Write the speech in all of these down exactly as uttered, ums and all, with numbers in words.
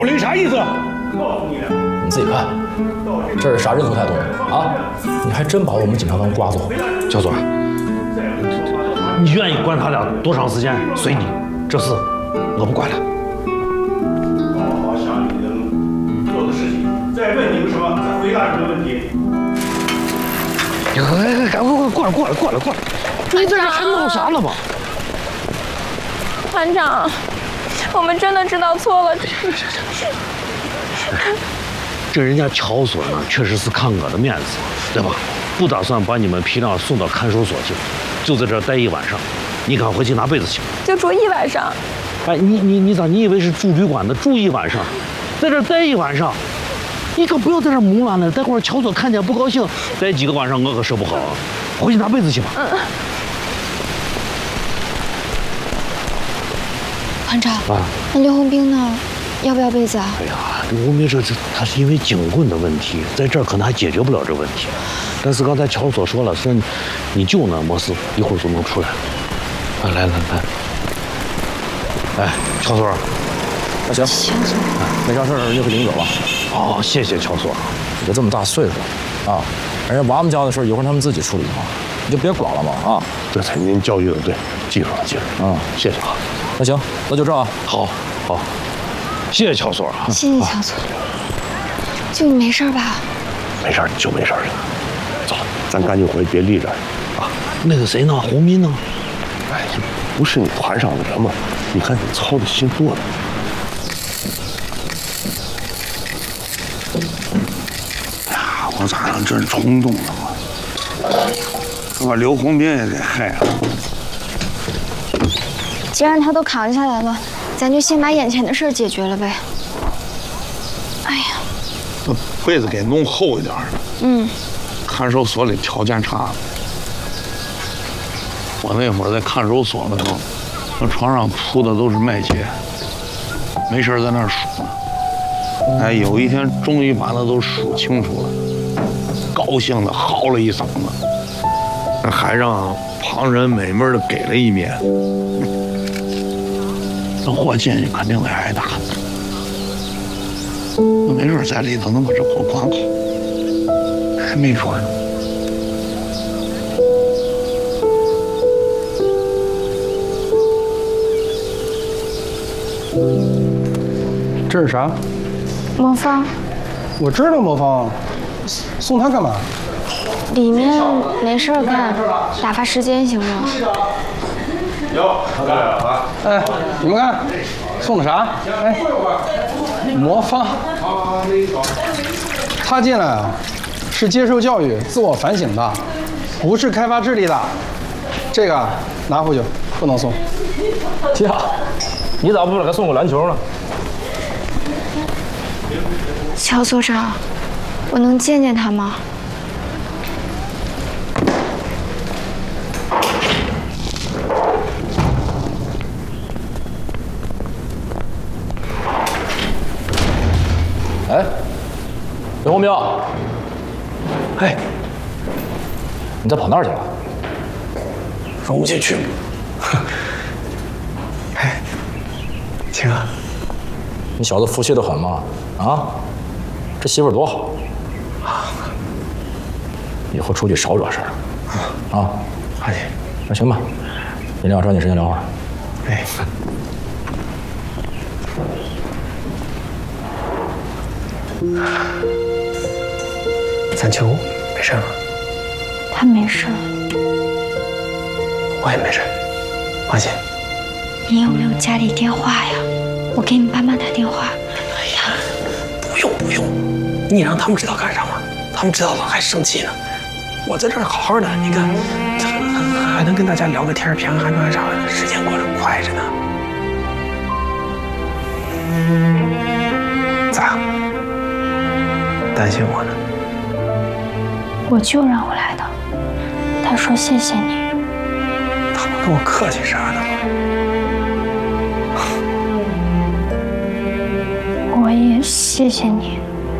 你啥意思？ 你自己看，这是啥人头态度啊？你还真把我们警察当瓜子？ 小左，你愿意管他俩多长时间随你，这事我不管了。 好好想你能做的事情，再问你们什么，再回答什么问题。 哎，赶快过来，过来，过来，过来！你在这还闹啥了吧？ 团长，我们真的知道错了。 这人家乔所呢，确实是看我的面子，对吧？不打算把你们批量送到看守所去，就在这儿待一晚上。你赶回去拿被子去。 就住一晚上。 哎，你你你咋？你以为是住旅馆的？住一晚上，在这儿待一晚上，你可不要在这儿胡乱了。待会儿乔所看见不高兴，待几个晚上我可说不好啊。回去拿被子去吧。 嗯。 团长， 啊， 那刘红兵呢？要不要被子啊？ 哎呀，刘红兵这这他是因为警棍的问题，在这儿可能还解决不了这个问题。但是刚才乔所说了，说你你舅呢没事，一会儿就能出来。啊，来来来，哎，乔所， 那行， 乔所， 没啥事儿就给领走吧。 哦，谢谢乔所。 也这么大岁数了啊，人家娃们家的事一会儿他们自己处理嘛，你就别管了嘛啊。 这才您教育的对，记住了，记住了。 嗯， 谢谢啊。 那行，那就这啊。 好，好，谢谢乔所啊。 谢谢乔所。就你没事吧？ 没事，就没事了。走，咱赶紧回，别立着啊。 那个谁呢？洪斌呢？ 哎，这不是你团上的人吗？你看你操的心多的。哎呀，我咋能这冲动了嘛？可把刘洪兵也给害了。 既然他都扛下来了，咱就先把眼前的事解决了呗。哎呀， 把被子给弄厚一点。 嗯。 看守所里条件差。我那会儿在看守所的时候，那床上铺的都是麦秸，没事在那儿数呢。哎，有一天终于把那都数清楚了，高兴的嚎了一嗓子，还让旁人美美的给了一面。那货进去肯定得挨打，那没准在里头能把这货管好，还没准呢。 这是啥？ 魔方。 我知道魔方，送他干嘛？ 里面没事儿干，打发时间行吗？ 有，来了啊！ 哎，你们看，送的啥？哎，魔方。他进来啊，是接受教育、自我反省的，不是开发智力的。这个拿回去，不能送。 呀，你咋不给他送个篮球呢？ 乔所长，我能见见他吗？ 哎，刘洪兵，哎，你咋跑那儿去了？ 融不进去。哎，晴啊， 你小子服气得很嘛！啊，这媳妇儿多好啊！以后出去少惹事儿啊！ 阿姐， 那行吧，尽量抓紧时间聊会儿。 哎。咱秋没事吗？ 他没事。 我也没事。花姐， 你有没有家里电话呀？我给你爸妈打电话。 哎呀，不用不用，你让他们知道干啥嘛？他们知道了还生气呢。我在这儿好好的，你看，还能跟大家聊个天，平安安啥的，时间过得快着呢。咋？担心我呢？ 我舅让我来的，他说谢谢你。 他不跟我客气啥的吗？ 我也谢谢你。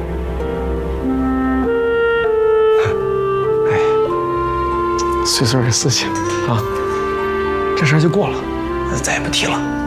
哎，碎碎的事情啊，这事儿就过了，再也不提了。